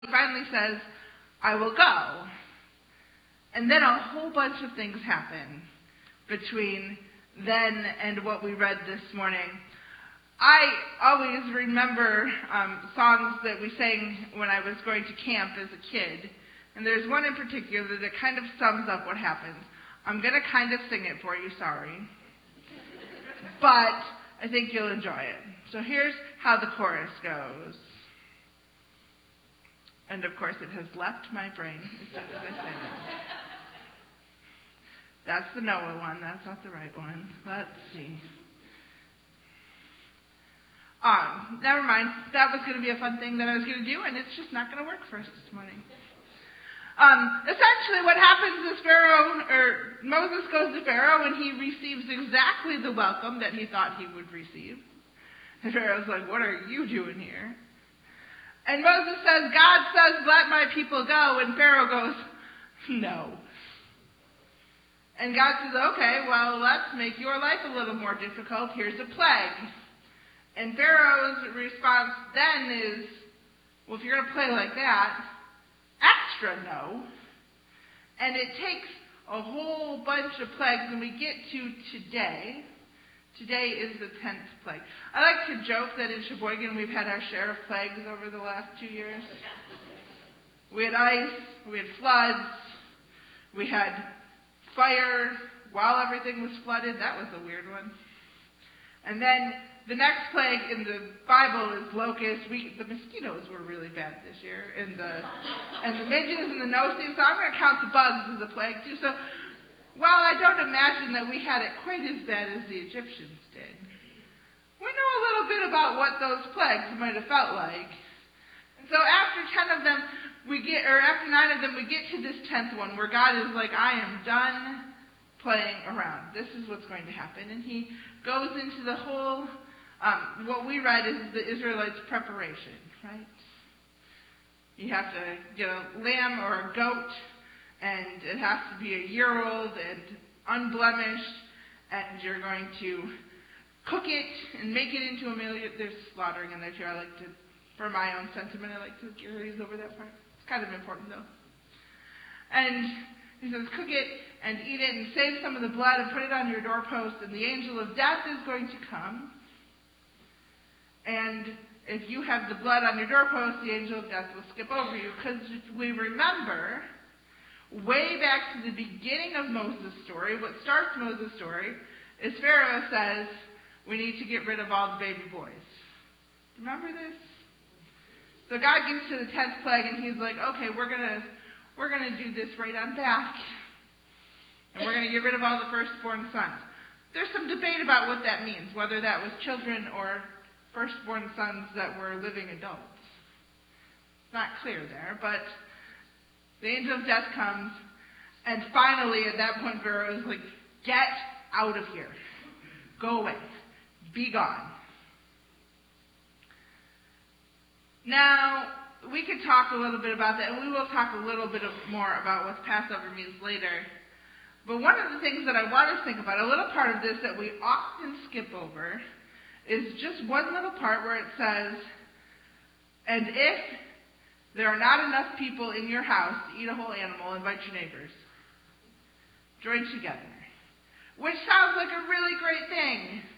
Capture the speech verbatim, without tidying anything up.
He finally says, I will go. And then a whole bunch of things happen between then and what we read this morning. I always remember um, songs that we sang when I was going to camp as a kid. And there's one in particular that kind of sums up what happens. I'm going to kind of sing it for you, sorry. But I think you'll enjoy it. So here's how the chorus goes. And of course it has left my brain as soon as I say that. That's the Noah one, that's not the right one. Let's see. Um, never mind. That was going to be a fun thing that I was going to do, and it's just not going to work for us this morning. Um, essentially what happens is Pharaoh, or Moses goes to Pharaoh, and he receives exactly the welcome that he thought he would receive. And Pharaoh's like, what are you doing here? And Moses says, God says, let my people go. And Pharaoh goes, no. And God says, okay, well, let's make your life a little more difficult. Here's a plague. And Pharaoh's response then is, well, if you're going to play like that, extra no. And it takes a whole bunch of plagues, and we get to today. Today is the tenth plague. I like to joke that in Sheboygan we've had our share of plagues over the last two years. We had ice, we had floods, we had fire while everything was flooded. That was a weird one. And then the next plague in the Bible is locusts. We, the mosquitoes were really bad this year, and the and the midges and the no-see. So I'm going to count the bugs as a plague too. So while I don't imagine that we had it quite as bad as the Egyptians did, we know a little bit about what those plagues might have felt like. And so after ten of them, we get, or after nine of them, we get to this tenth one where God is like, I am done playing around. This is what's going to happen. And he goes into the whole, um, what we read is the Israelites' preparation, right? You have to get a lamb or a goat, and it has to be a year old and unblemished, and you're going to cook it and make it into a meal. There's slaughtering in there too. I like to, for my own sentiment, I like to graze over that part. It's kind of important though. And he says, cook it and eat it and save some of the blood and put it on your doorpost, and the angel of death is going to come. And if you have the blood on your doorpost, the angel of death will skip over you. Because we remember, way back to the beginning of Moses' story, what starts Moses' story is Pharaoh says, we need to get rid of all the baby boys. Remember this? So God gets to the tenth plague, and he's like, okay, we're gonna we're gonna do this right on back, and we're gonna get rid of all the firstborn sons. There's some debate about what that means, whether that was children or firstborn sons that were living adults. It's not clear there, but the angel of death comes, and finally at that point Pharaoh is like, get out of here. Go away. Be gone. Now, we could talk a little bit about that, and we will talk a little bit of more about what Passover means later. But one of the things that I want to think about, a little part of this that we often skip over, is just one little part where it says, and if there are not enough people in your house to eat a whole animal, invite your neighbors. Join together. Which sounds like a really great thing.